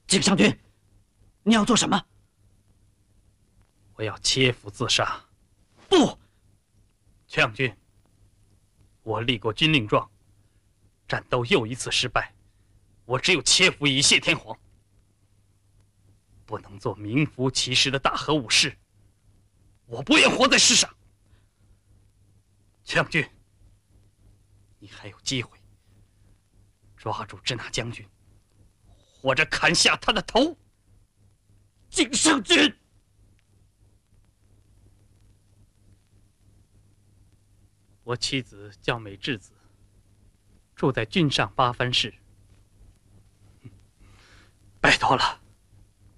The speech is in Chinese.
景将军，你要做什么？ 我要切腹自杀。 不， 将军，我立过军令状，战斗又一次失败，我只有切腹以谢天皇，不能做名副其实的大和武士。我不愿活在世上。将军，你还有机会抓住支那将军，或者砍下他的头。 景将军。 我妻子叫美智子，住在郡上8番市。拜托了。